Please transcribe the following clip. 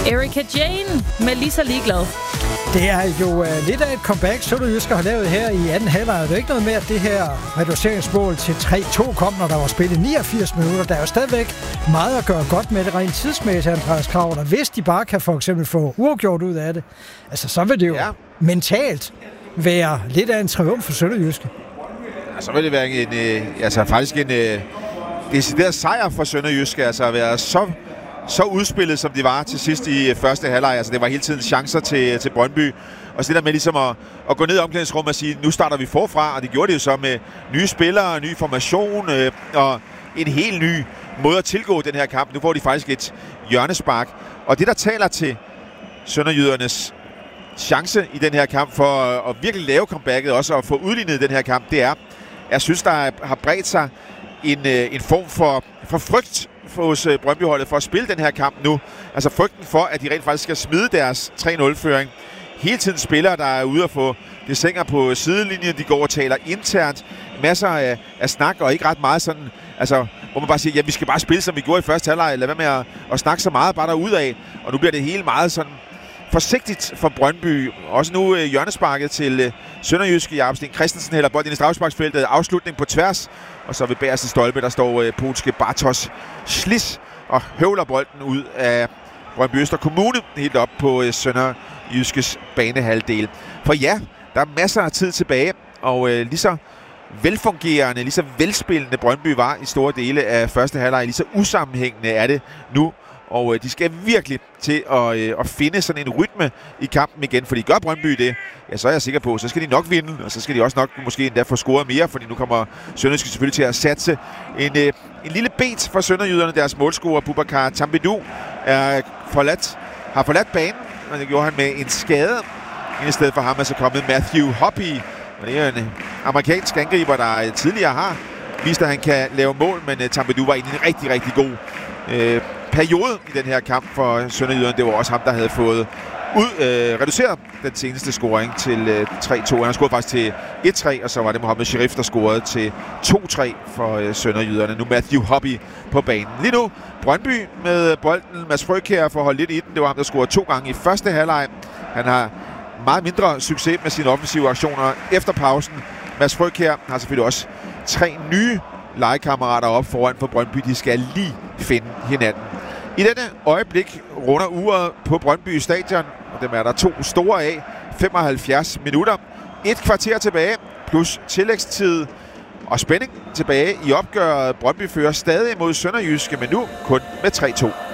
Erika Jane med Lige så ligeglad. Det er jo lidt af et comeback, Sønderjyske har lavet her i anden halvleg. Det er ikke noget med, at det her reduceringsmål til 3-2 kom, når der var spillet 89 minutter. Der er jo stadigvæk meget at gøre godt med det rent tidsmæssigt, Andreas Krav. Og hvis de bare kan for eksempel få uafgjort ud af det, altså så vil det jo mentalt være lidt af en triumf for Sønderjyske. Ja, så vil det være faktisk en decideret sejr for Sønderjyske. Altså at være så udspillet, som de var til sidst i første halvleg. Altså, det var hele tiden chancer til Brøndby. Og så det der med ligesom at gå ned i omklædningsrummet og sige, nu starter vi forfra. Og det gjorde det jo så med nye spillere, ny formation og en helt ny måde at tilgå den her kamp. Nu får de faktisk et hjørnespark. Og det, der taler til sønderjydernes chance i den her kamp for at virkelig lave comebacket, også at få udlignet den her kamp, det er, jeg synes, der har bredt sig en form for frygt hos Brøndby-holdet for at spille den her kamp nu. Altså frygten for, at de rent faktisk skal smide deres 3-0-føring. Hele tiden spillere, der er ude at få desinger på sidelinjen. De går og taler internt. Masser af snak, og ikke ret meget sådan, altså, hvor man bare siger, ja, vi skal bare spille, som vi gjorde i første halvleg. Lad være med at snakke så meget, bare derudad. Og nu bliver det hele meget sådan forsigtigt for Brøndby. Også nu hjørnesparket til Sønderjyske. Jakob Sten Christensen hælder bolden ind i straffesparksfeltet. Afslutning på tværs. Og så ved bagerste stolpe, der står polske Bartosz Slis og høvler bolden ud af Brøndby Øster Kommune helt op på Sønderjyskes banehalvdel. For ja, der er masser af tid tilbage, og lige så velfungerende, lige så velspillende Brøndby var i store dele af første halvleg, lige så usammenhængende er det nu. Og de skal virkelig til at finde sådan en rytme i kampen igen, fordi gør Brøndby det, ja, så er jeg sikker på, så skal de nok vinde, og så skal de også nok måske endda få scoret mere, fordi nu kommer Sønderjyske selvfølgelig til at satse en lille bet for sønderjyderne. Deres målscorer Boubacar Tambidou har forladt banen, og det gjorde han med en skade. I stedet for ham er så kommet Matthew Hoppe, og det er en amerikansk angriber, der tidligere har vist, at han kan lave mål, men Tambidou var egentlig en rigtig, rigtig god periode i den her kamp for sønderjyderne. Det var også ham, der havde fået reduceret den seneste scoring til 3-2. Han scorede faktisk til 1-3, og så var det Mohamed Sherif, der scorede til 2-3 for sønderjyderne. Nu Matthew Hoppe på banen. Lige nu Brøndby med bolden. Mads Frøkjær får holdt lidt i den. Det var ham, der scorede 2 gange i første halvleg. Han har meget mindre succes med sine offensive aktioner efter pausen. Mads Frøkjær har selvfølgelig også 3 nye legekammerater op foran for Brøndby. De skal lige finde hinanden. I dette øjeblik runder uret på Brøndby Stadion, og dem er der 2 store af. 75 minutter. 1 kvarter tilbage, plus tillægstid og spænding tilbage i opgøret. Brøndby fører stadig mod Sønderjyske, men nu kun med 3-2.